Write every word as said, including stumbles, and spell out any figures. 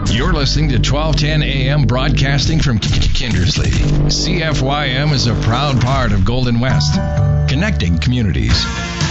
You're listening to twelve ten A M broadcasting from Kindersley. C F Y M is a proud part of Golden West, connecting communities.